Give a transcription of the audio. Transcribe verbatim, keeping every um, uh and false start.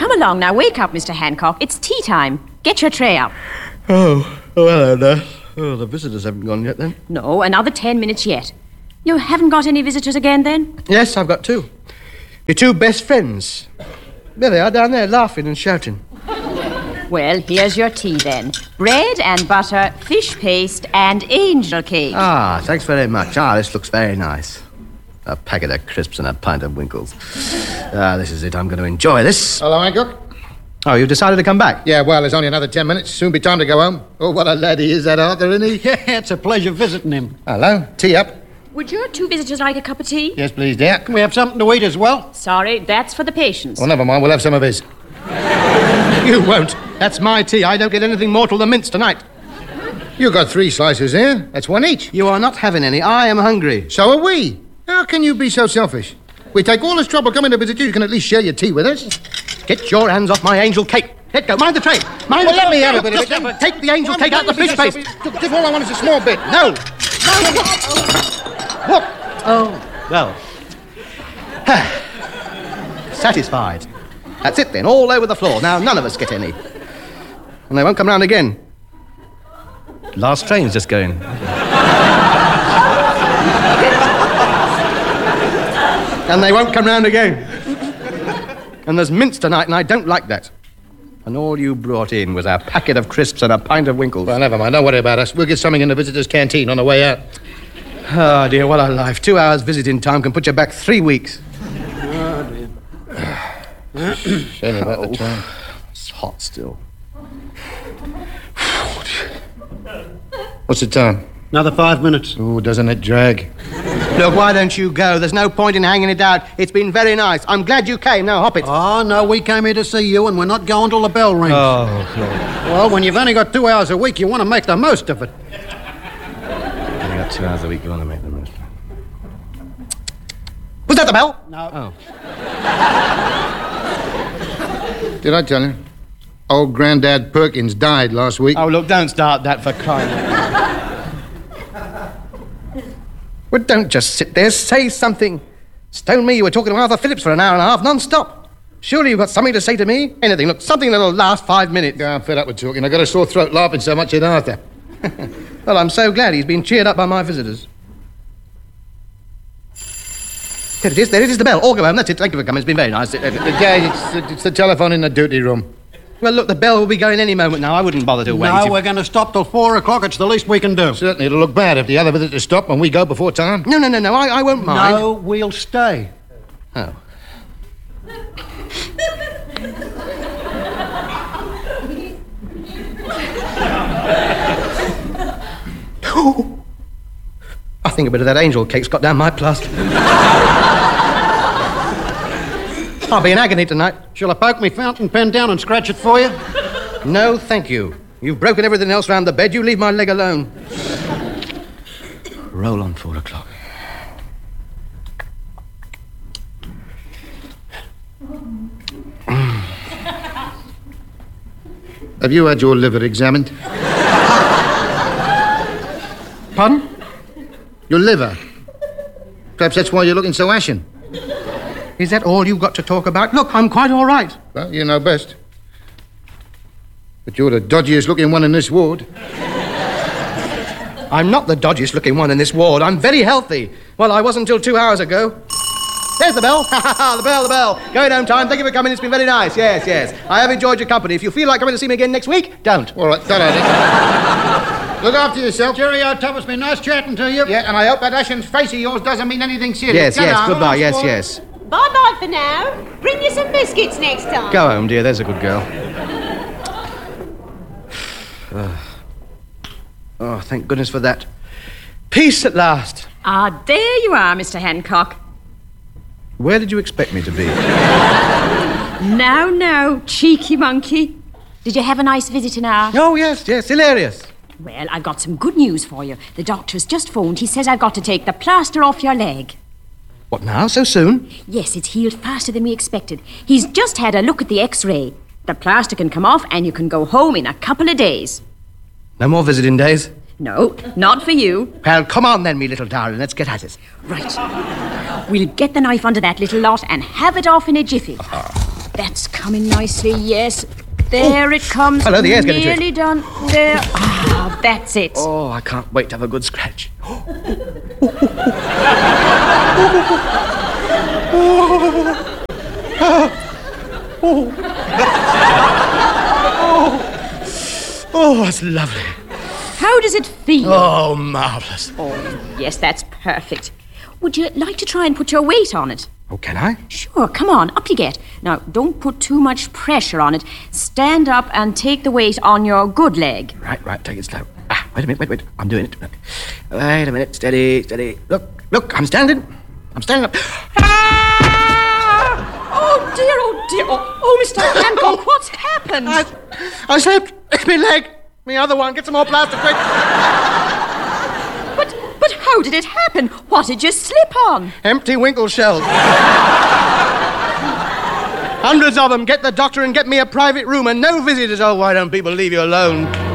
come along now. Wake up, Mister Hancock. It's tea time. Get your tray up. Oh, oh hello, Nurse. Oh, the visitors haven't gone yet, then? No, another ten minutes yet. You haven't got any visitors again, then? Yes, I've got two. Your two best friends. There they are, down there, laughing and shouting. Well, here's your tea, then. Bread and butter, fish paste, and angel cake. Ah, thanks very much. Ah, this looks very nice. A packet of crisps and a pint of Winkles. Ah, this is it. I'm going to enjoy this. Hello, Hancock. Oh, you've decided to come back? Yeah, well, there's only another ten minutes. Soon be time to go home. Oh, what a lad he is, that Arthur, isn't he? Yeah, it's a pleasure visiting him. Hello. Tea up. Would your two visitors like a cup of tea? Yes, please, dear. Can we have something to eat as well? Sorry, that's for the patients. Well, never mind. We'll have some of his. You won't. That's my tea. I don't get anything mortal than mince tonight. You got three slices here. That's one each. You are not having any. I am hungry. So are we. How can you be so selfish? We take all this trouble coming to visit you. You can at least share your tea with us. Get your hands off my angel cake. Let go. Mind the tray. Mind Well, the let me have a bit of it. Just take the angel cake out of the fish paste. Just, just all I want is a small bit. No. What? Oh, well. Satisfied. That's it then, all over the floor. Now none of us get any. And they won't come round again. Last train's just going. And they won't come round again. And there's mince tonight, and I don't like that. And all you brought in was a packet of crisps and a pint of Winkles. Well, never mind. Don't worry about us. We'll get something in the visitors' canteen on the way out. Oh, dear, what a life. Two hours visiting time can put you back three weeks. Oh, dear. Shame about the time. It's hot still. What's the time? Another five minutes. Oh, doesn't it drag? Look, why don't you go? There's no point in hanging it out. It's been very nice. I'm glad you came. Now, hop it. Oh, no, we came here to see you, and we're not going till the bell rings. Oh, Lord. Well, when you've only got two hours a week, you want to make the most of it. Only got two hours a week. You want to make the most. Was that the bell? No. Oh. Did I tell you? Old Grandad Perkins died last week. Oh, look, don't start that for crying out loud. Well, don't just sit there. Say something. Stone me, you were talking to Arthur Phillips for an hour and a half non-stop. Surely you've got something to say to me? Anything. Look, something that'll last five minutes. Yeah, I'm fed up with talking. I got a sore throat laughing so much at Arthur. Well, I'm so glad he's been cheered up by my visitors. There it is. There it is, the bell. All go home. That's it. Thank you for coming. It's been very nice. Yeah, it's, the- it's the telephone in the duty room. Well, look, the bell will be going any moment now. I wouldn't bother to wait. No, if- we're going to stop till four o'clock. It's the least we can do. Certainly, it'll look bad if the other visitors stop when we go before time. No, no, no, no. I, I won't mind. No, we'll stay. Oh. I think a bit of that angel cake's got down my plaster. I'll be in agony tonight. Shall I poke me fountain pen down and scratch it for you? No, thank you. You've broken everything else round the bed. You leave my leg alone. Roll on four o'clock. Have you had your liver examined? Pardon? Your liver. Perhaps that's why you're looking so ashen. Is that all you've got to talk about? Look, I'm quite all right. Well, you know best. But you're the dodgiest looking one in this ward. I'm not the dodgiest looking one in this ward. I'm very healthy. Well, I wasn't until two hours ago. There's the bell. the bell, the bell. Going home time. Thank you for coming. It's been very nice. Yes, yes. I have enjoyed your company. If you feel like coming to see me again next week, don't. All right, done, Eddie. Look after yourself. Cheerio, Tom. It's been nice chatting to you. Yeah, and I hope that ashen face of yours doesn't mean anything serious. Yes, Ta-ra. yes. Goodbye. Yes, yes. Bye-bye for now. Bring you some biscuits next time. Go home, dear. There's a good girl. Oh, thank goodness for that. Peace at last. Ah, there you are, Mister Hancock. Where did you expect me to be? Now, now, cheeky monkey. Did you have a nice visit in our... Oh, yes, yes. Hilarious. Well, I've got some good news for you. The doctor's just phoned. He says I've got to take the plaster off your leg. What now? So soon? Yes, it's healed faster than we expected. He's just had a look at the x-ray. The plaster can come off and you can go home in a couple of days. No more visiting days? No, not for you. Well, come on then, me little darling. Let's get at it. Right. We'll get the knife under that little lot and have it off in a jiffy. That's coming nicely, yes. There it comes. Hello, the air's getting to it. Nearly done. There. Ah, that's it. Oh, I can't wait to have a good scratch. Oh, that's lovely. How does it feel? Oh, marvellous. Oh, yes, that's perfect. Would you like to try and put your weight on it? Oh, can I? Sure, come on, up you get. Now, don't put too much pressure on it. Stand up and take the weight on your good leg. Right, right, take it slow. Ah, wait a minute, wait, wait. I'm doing it. Look. Wait a minute, steady, steady. Look, look, I'm standing. I'm standing up. Ah! Oh, dear, oh, dear. Oh, oh Mister Hancock, what's happened? I, I slipped. It's my leg. My other one. Get some more plaster, quick. But, but how did it happen? What did you slip on? Empty winkle shells. Hundreds of them. Get the doctor and get me a private room and no visitors. Oh, why don't people leave you alone?